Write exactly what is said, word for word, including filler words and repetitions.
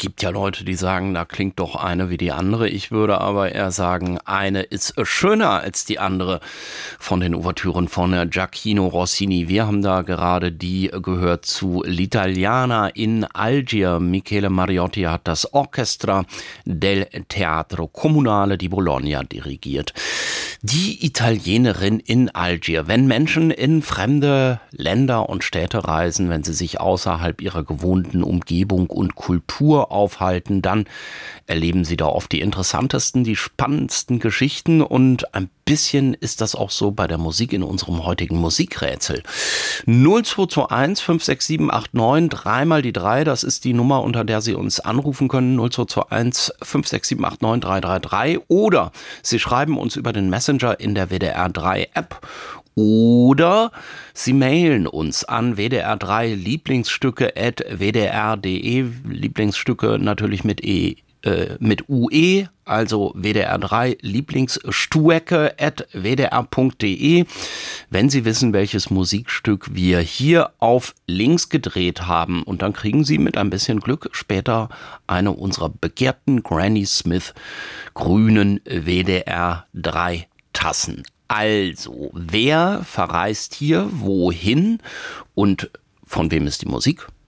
Gibt ja Leute, die sagen, da klingt doch eine wie die andere. Ich würde aber eher sagen, eine ist schöner als die andere von den Ouvertüren von Gioachino Rossini. Wir haben da gerade die gehört zu L'Italiana in Algier. Michele Mariotti hat das Orchestra del Teatro Comunale di Bologna dirigiert. Die Italienerin in Algier. Wenn Menschen in fremde Länder und Städte reisen, wenn sie sich außerhalb ihrer gewohnten Umgebung und Kultur aufhalten, dann erleben sie da oft die interessantesten, die spannendsten Geschichten, und ein bisschen ist das auch so bei der Musik in unserem heutigen Musikrätsel. null zwei zwei eins fünf sechs sieben acht neun, dreimal die drei, das ist die Nummer, unter der Sie uns anrufen können, null zwei zwei eins fünf sechs sieben acht neun drei drei drei, oder Sie schreiben uns über den Messenger in der W D R drei App, oder Sie mailen uns an w d r drei Lieblingsstücke at w d r punkt d e, Lieblingsstücke natürlich mit E, äh, mit U E, also W D R drei Lieblingsstuecke at w d r punkt d e. Wenn Sie wissen, welches Musikstück wir hier auf links gedreht haben, und dann kriegen Sie mit ein bisschen Glück später eine unserer begehrten Granny Smith grünen W D R drei Tassen. Also, wer verreist hier wohin und von wem ist die Musik?